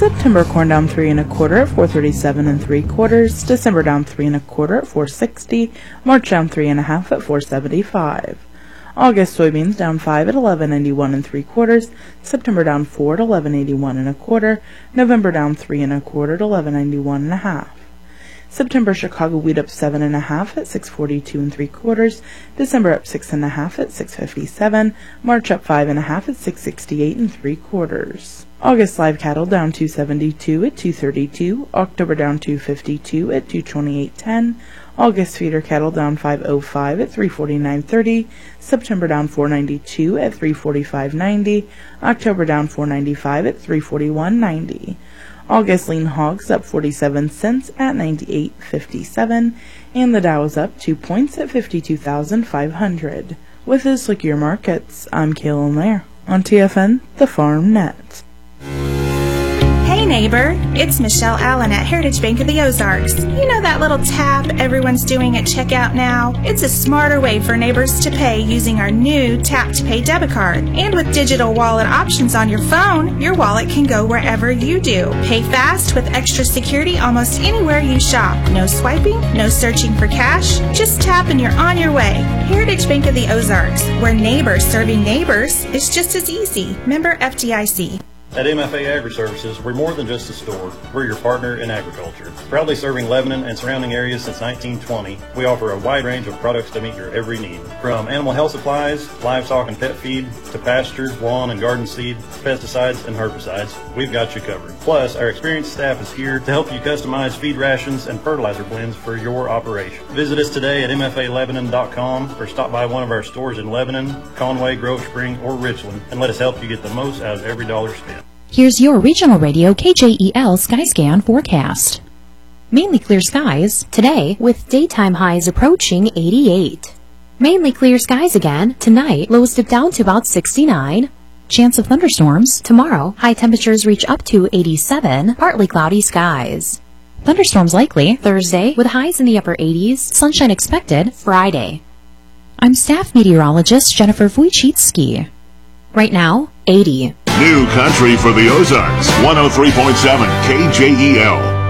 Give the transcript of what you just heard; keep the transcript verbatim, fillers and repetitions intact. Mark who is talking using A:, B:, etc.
A: September corn down three and a quarter at four thirty-seven and three quarters. December down three and a quarter at four sixty. March down three and a half at four seventy-five. August soybeans down five at eleven ninety-one and three quarters. September down four at eleven eighty-one and a quarter. November down three and a quarter at eleven ninety-one and a half. September Chicago wheat up seven and a half at six forty-two and three quarters. December up six and a half at six fifty-seven. March up five and a half at six sixty-eight and three quarters. August live cattle down two seventy-two at two thirty-two. October down two fifty-two at two twenty-eight ten. August feeder cattle down five oh five at three forty-nine thirty. September down four ninety-two at three forty-five ninety. October down four ninety-five at three forty-one ninety. August lean hogs up forty-seven cents at ninety-eight fifty-seven, and the Dow is up two points at fifty-two thousand five hundred. With this, look at your markets. I'm Kaylin Lair on T F N, the Farm Net.
B: Hey neighbor, it's Michelle Allen at Heritage Bank of the Ozarks. You know that little tap everyone's doing at checkout now? It's a smarter way for neighbors to pay using our new Tap to Pay debit card. And with digital wallet options on your phone, your wallet can go wherever you do. Pay fast with extra security almost anywhere you shop. No swiping, no searching for cash. Just tap and you're on your way. Heritage Bank of the Ozarks, where neighbors serving neighbors is just as easy. Member F D I C.
C: At M F A Agri-Services, we're more than just a store. We're your partner in agriculture. Proudly serving Lebanon and surrounding areas since nineteen twenty, we offer a wide range of products to meet your every need. From animal health supplies, livestock and pet feed, to pasture, lawn and garden seed, pesticides and herbicides, we've got you covered. Plus, our experienced staff is here to help you customize feed rations and fertilizer blends for your operation. Visit us today at M F A Lebanon dot com or stop by one of our stores in Lebanon, Conway, Grove Spring, or Richland and let us help you get the most out of every dollar spent.
D: Here's your Regional Radio K J E L Skyscan forecast. Mainly clear skies today with daytime highs approaching eighty-eight. Mainly clear skies again tonight, lows dip down to about sixty-nine. Chance of thunderstorms tomorrow, high temperatures reach up to eighty-seven, partly cloudy skies. Thunderstorms likely Thursday with highs in the upper eighties, sunshine expected Friday. I'm staff meteorologist Jennifer Wojcicki. Right now, eighty.
E: New country for the Ozarks, one oh three point seven K J E L.